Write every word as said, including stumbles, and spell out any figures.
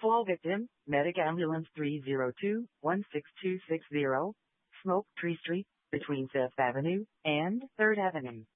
Call victim, Medic Ambulance three zero two, one six two six zero, Smoke Tree Street, between Fifth Avenue and third Avenue.